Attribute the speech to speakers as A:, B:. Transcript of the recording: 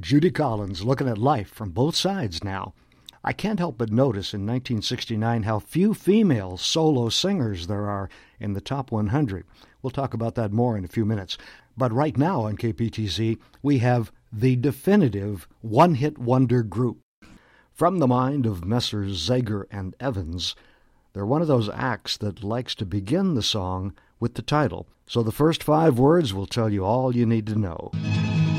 A: Judy Collins looking at life from both sides now. I can't help but notice in 1969 how few female solo singers there are in the top 100. We'll talk about that more in a few minutes. But right now on KPTZ, we have the definitive one-hit wonder group. From the mind of Messrs. Zager and Evans, they're one of those acts that likes to begin the song with the title. So the first 5 words will tell you all you need to know.